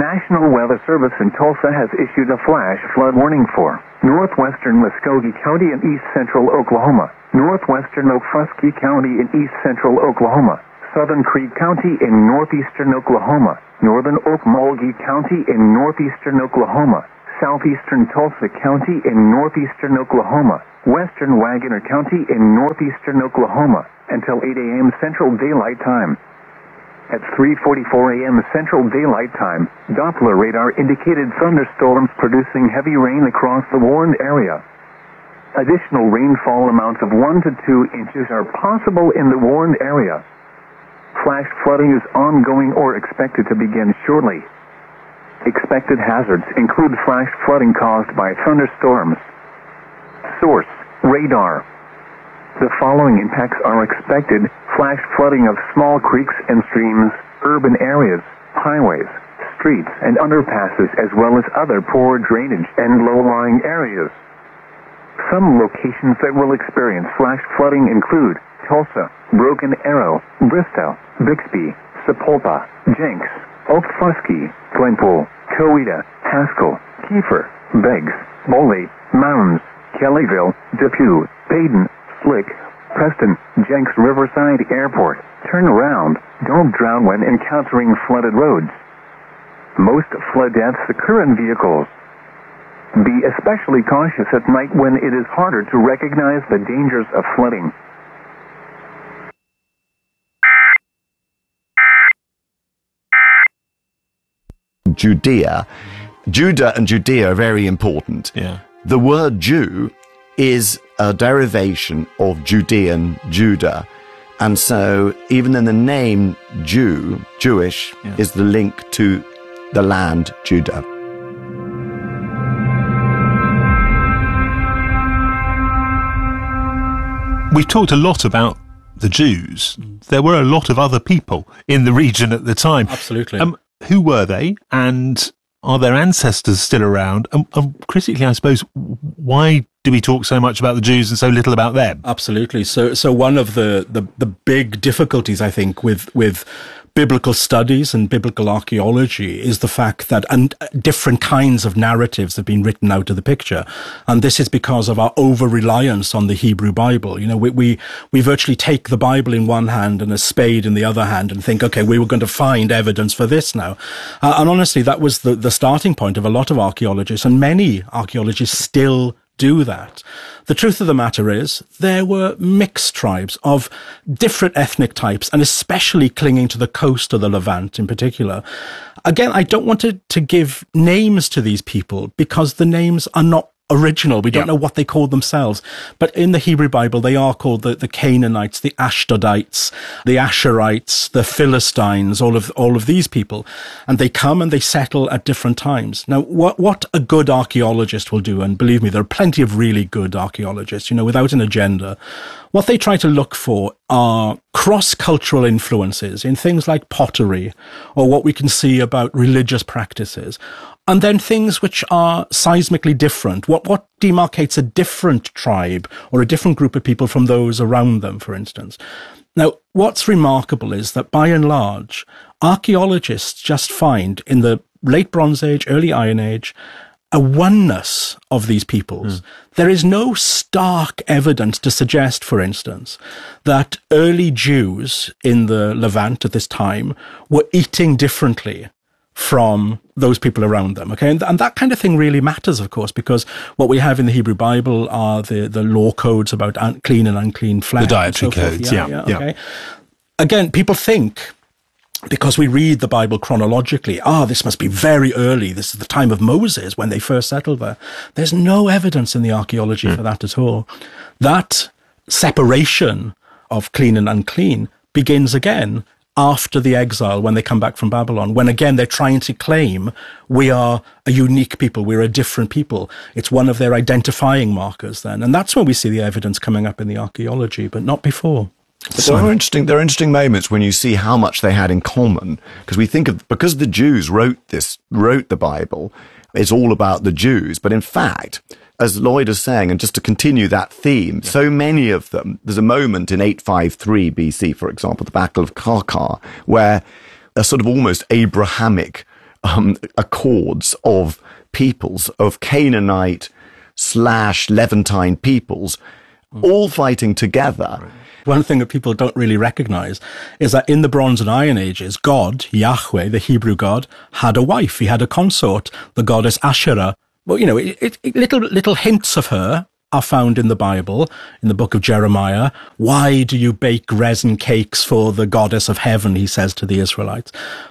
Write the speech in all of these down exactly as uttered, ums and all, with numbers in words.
National Weather Service in Tulsa has issued a flash flood warning for northwestern Muskogee County in east central Oklahoma, northwestern Okfuskee County in east central Oklahoma, Southern Creek County in northeastern Oklahoma, northern Okmulgee County in northeastern Oklahoma, southeastern Tulsa County in northeastern Oklahoma, western Wagoner County in northeastern Oklahoma, until eight a.m. Central Daylight Time. At three forty-four a.m. Central Daylight Time, Doppler radar indicated thunderstorms producing heavy rain across the warned area. Additional rainfall amounts of one to two inches are possible in the warned area. Flash flooding is ongoing or expected to begin shortly. Expected hazards include flash flooding caused by thunderstorms. Source: radar. The following impacts are expected: flash flooding of small creeks and streams, urban areas, highways, streets, and underpasses, as well as other poor drainage and low-lying areas. Some locations that will experience flash flooding include Tulsa, Broken Arrow, Bristow, Bixby, Sapulpa, Jenks, Okfuskee, Glenpool, Coweta, Haskell, Kiefer, Beggs, Boley, Mounds, Kellyville, Depew, Baden, Slick, Preston, Jenks Riverside Airport. Turn around. Don't drown when encountering flooded roads. Most flood deaths occur in vehicles. Be especially cautious at night when it is harder to recognize the dangers of flooding. Judea. Judah and Judea are very important. Yeah. The word Jew is a derivation of Judean Judah. And so even in the name Jew, Jewish, yeah. is the link to the land Judah. We've talked a lot about the Jews. There were a lot of other people in the region at the time. Absolutely. Um, who were they? And are their ancestors still around? And, and critically, I suppose, why do we talk so much about the Jews and so little about them? Absolutely. So, so one of the, the, the big difficulties, I think, with, with biblical studies and biblical archaeology is the fact that and different kinds of narratives have been written out of the picture. And this is because of our over-reliance on the Hebrew Bible. You know, we, we, we virtually take the Bible in one hand and a spade in the other hand and think, okay, we were going to find evidence for this now. Uh, and honestly, that was the, the starting point of a lot of archaeologists, and many archaeologists still do that. The truth of the matter is there were mixed tribes of different ethnic types, and especially clinging to the coast of the Levant in particular. Again, I don't want to, to give names to these people because the names are not original. We don't yeah. know what they called themselves. But in the Hebrew Bible, they are called the, the Canaanites, the Ashdodites, the Asherites, the Philistines, all of all of these people. And they come and they settle at different times. Now, what, what a good archaeologist will do, and believe me, there are plenty of really good archaeologists, you know, without an agenda, what they try to look for are cross-cultural influences in things like pottery or what we can see about religious practices. And then things which are seismically different. What, what demarcates a different tribe or a different group of people from those around them, for instance. Now, what's remarkable is that by and large, archaeologists just find in the late Bronze Age, early Iron Age, a oneness of these peoples. Mm. There is no stark evidence to suggest, for instance, that early Jews in the Levant at this time were eating differently from those people around them, okay? And, and that kind of thing really matters, of course, because what we have in the Hebrew Bible are the, the law codes about un- clean and unclean flesh. The dietary so codes, yeah, yeah, yeah. Okay. Again, people think, because we read the Bible chronologically, ah, this must be very early. This is the time of Moses when they first settled there. There's no evidence in the archaeology mm. for that at all. That separation of clean and unclean begins again after the exile, when they come back from Babylon, when again they're trying to claim we are a unique people, we're a different people. It's one of their identifying markers then. And that's when we see the evidence coming up in the archaeology, but not before. But there are interesting, there are interesting moments when you see how much they had in common, because we think of, because the Jews wrote this, wrote the Bible, it's all about the Jews. But in fact, as Lloyd is saying, and just to continue that theme, yeah. so many of them, there's a moment in eight fifty-three B C, for example, the Battle of Karkar, where a sort of almost Abrahamic um, accords of peoples, of Canaanite slash Levantine peoples, all fighting together. Right. One thing that people don't really recognize is that in the Bronze and Iron Ages, God, Yahweh, the Hebrew God, had a wife. He had a consort, the goddess Asherah. Well, you know, it, it, little little hints of her are found in the Bible, in the book of Jeremiah. Why do you bake resin cakes for the goddess of heaven, he says to the Israelites.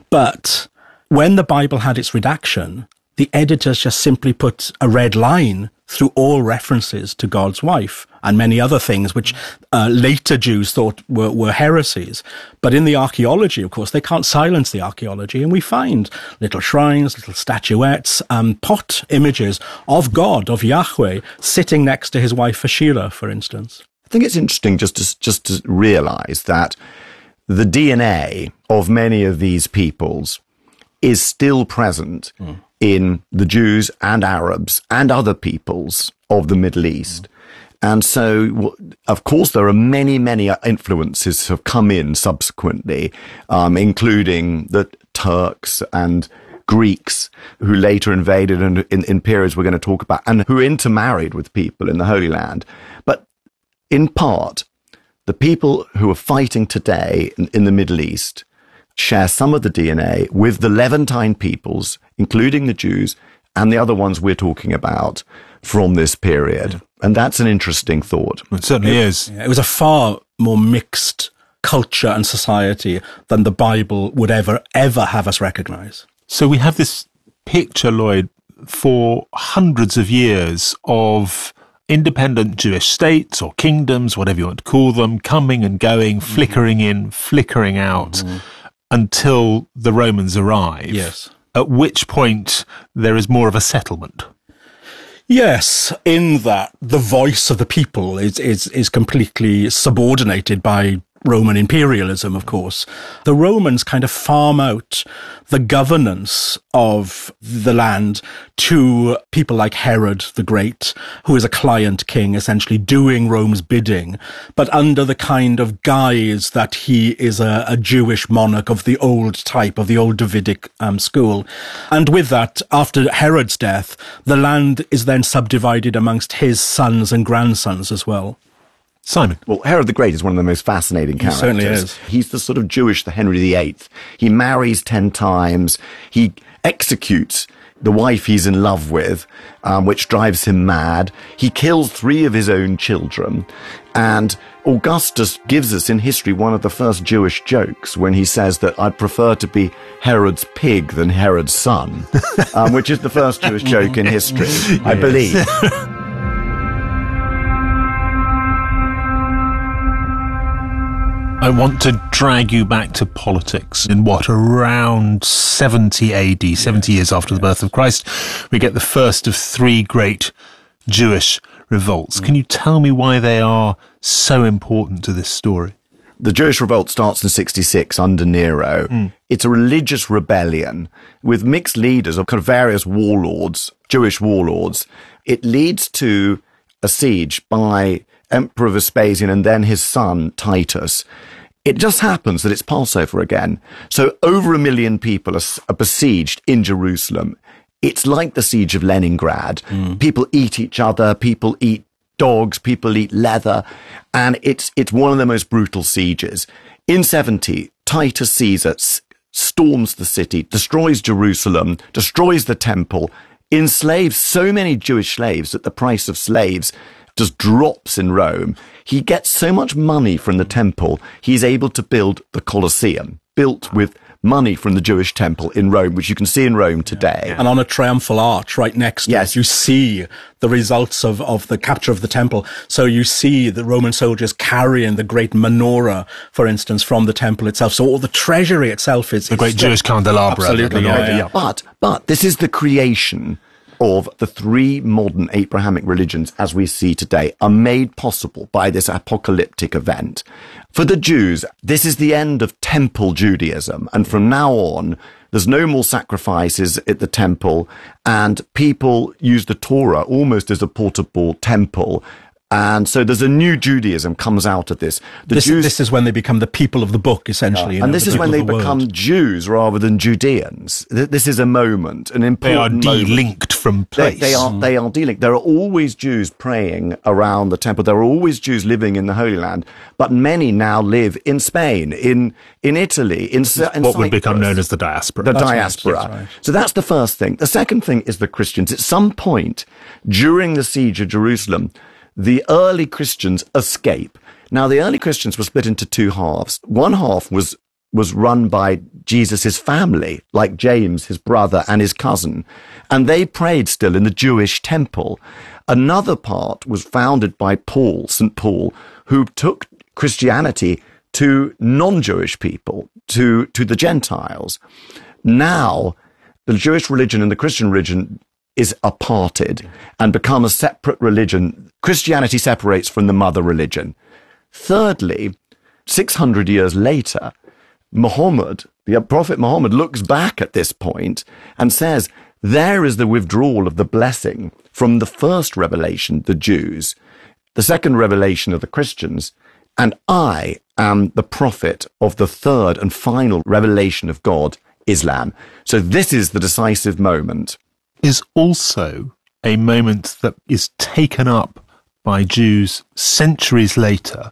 But when the Bible had its redaction, the editors just simply put a red line through all references to God's wife and many other things which uh, later Jews thought were, were heresies. But in the archaeology, of course, they can't silence the archaeology, and we find little shrines, little statuettes, um, pot images of God, of Yahweh, sitting next to his wife Asherah, for instance. I think it's interesting just to, just to realize that the D N A of many of these peoples is still present mm. in the Jews and Arabs and other peoples of the Middle East. Mm. And so, of course, there are many, many influences have come in subsequently, um, including the Turks and Greeks who later invaded and in, in periods we're going to talk about, and who intermarried with people in the Holy Land. But in part, the people who are fighting today in, in the Middle East share some of the D N A with the Levantine peoples, including the Jews, and the other ones we're talking about from this period. And that's an interesting thought. It certainly it, is. It was a far more mixed culture and society than the Bible would ever, ever have us recognize. So we have this picture, Lloyd, for hundreds of years of independent Jewish states or kingdoms, whatever you want to call them, coming and going, mm-hmm. flickering in, flickering out, mm-hmm. until the Romans arrive. Yes. At which point there is more of a settlement. Yes, in that the voice of the people is, is, is completely subordinated by Roman imperialism, of course. The Romans kind of farm out the governance of the land to people like Herod the Great, who is a client king, essentially doing Rome's bidding, but under the kind of guise that he is a, a Jewish monarch of the old type, of the old Davidic um, school. And with that, after Herod's death, the land is then subdivided amongst his sons and grandsons as well. Simon. Well, Herod the Great is one of the most fascinating characters. He certainly is. He's the sort of Jewish, the Henry the Eighth. He marries ten times. He executes the wife he's in love with, um, which drives him mad. He kills three of his own children. And Augustus gives us in history one of the first Jewish jokes when he says that I'd prefer to be Herod's pig than Herod's son, um, which is the first Jewish joke in history, I believe. I want to drag you back to politics in what, around seventy A D, seventy years after the birth of Christ, we get the first of three great Jewish revolts. Can you tell me why they are so important to this story? The Jewish revolt starts in sixty-six under Nero. Mm. It's a religious rebellion with mixed leaders of kind of various warlords, Jewish warlords. It leads to a siege by Emperor Vespasian and then his son Titus. It just happens that it's Passover again. So over a million people are, are besieged in Jerusalem. It's like the siege of Leningrad. Mm. People eat each other, people eat dogs, people eat leather, and it's it's one of the most brutal sieges. In seventy, Titus Caesar s- storms the city, destroys Jerusalem, destroys the temple, enslaves so many Jewish slaves that the price of slaves just drops in Rome. He gets so much money from the temple, he's able to build the Colosseum, built with money from the Jewish temple in Rome, which you can see in Rome today. Yeah. And on a triumphal arch right next to yes. it, you see the results of, of the capture of the temple. So you see the Roman soldiers carrying the great menorah, for instance, from the temple itself. So all the treasury itself is... The great Jewish candelabra. Absolutely, the, yeah, yeah. But, but this is the creation of the three modern Abrahamic religions as we see today are made possible by this apocalyptic event. For the Jews, this is the end of temple Judaism. And from now on, there's no more sacrifices at the temple, and people use the Torah almost as a portable temple And so there's a new Judaism comes out of this. The this, Jews, this is when they become the people of the book, essentially. yeah. You know, and this the is when people they of the become world. Jews rather than Judeans. Th- This is a moment, an They are important moment. de-linked from They, place. they are they are dealing. There are always Jews praying around the temple. There are always Jews living in the Holy Land, but many now live in Spain, in in Italy, in, in what would become Cyprus. known as the diaspora. The That's right, diaspora. that's right. So that's the first thing. The second thing is the Christians. At some point during the siege of Jerusalem, the early Christians escape. Now, the early Christians were split into two halves. One half was was run by Jesus' family, like James, his brother, and his cousin. And they prayed still in the Jewish temple. Another part was founded by Paul, Saint Paul, who took Christianity to non-Jewish people, to, to the Gentiles. Now, the Jewish religion and the Christian religion is aparted and become a separate religion. Christianity separates from the mother religion. Thirdly, six hundred years later, Muhammad, the Prophet Muhammad, looks back at this point and says, there is the withdrawal of the blessing from the first revelation, the Jews, the second revelation of the Christians, and I am the prophet of the third and final revelation of God, Islam. So this is the decisive moment. Is also a moment that is taken up by Jews centuries later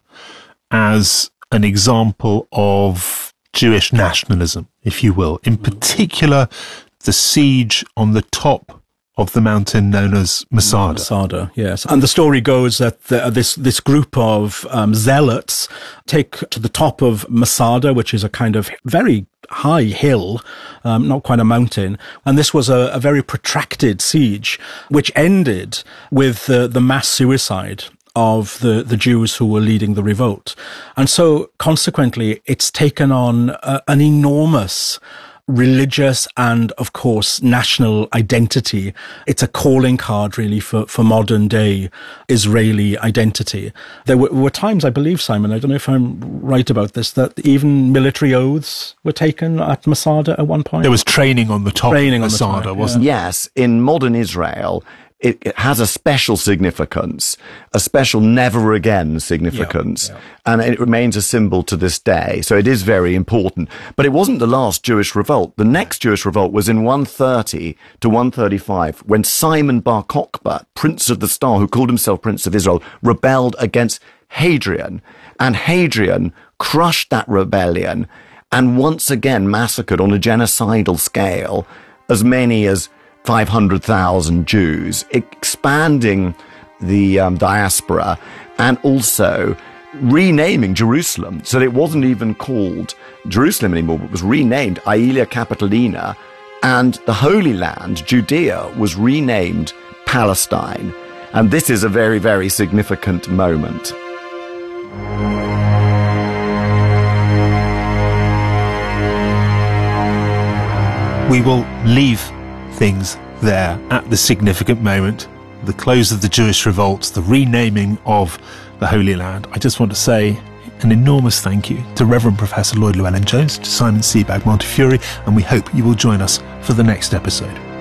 as an example of Jewish nationalism, if you will. In particular, the siege on the top of the mountain known as Masada. Masada, yes. And the story goes that the, this this group of um, zealots take to the top of Masada, which is a kind of very high hill, um, not quite a mountain. And this was a, a very protracted siege, which ended with the, the mass suicide of the, the Jews who were leading the revolt. And so consequently, it's taken on uh, an enormous religious and, of course, national identity. It's a calling card, really, for, for modern day Israeli identity. There were, were times, I believe, Simon, I don't know if I'm right about this, that even military oaths were taken at Masada at one point. There was training on the top Training of on the Masada, top, wasn't there? Yes, in modern Israel, it, it has a special significance, a special never again significance, Yeah, yeah. and it remains a symbol to this day. So it is very important. But it wasn't the last Jewish revolt. The next Jewish revolt was in one thirty to one thirty-five, when Simon Bar Kokhba, Prince of the Star, who called himself Prince of Israel, rebelled against Hadrian. And Hadrian crushed that rebellion and once again massacred on a genocidal scale as many as five hundred thousand Jews, expanding the um, diaspora and also renaming Jerusalem. So that it wasn't even called Jerusalem anymore, but was renamed Aelia Capitolina, and the Holy Land, Judea, was renamed Palestine. And this is a very, very significant moment. We will leave things there at the significant moment, the close of the Jewish revolt, the renaming of the Holy Land. I just want to say an enormous thank you to Reverend Professor Lloyd Llewellyn Jones, to Simon Sebag Montefiore, and we hope you will join us for the next episode.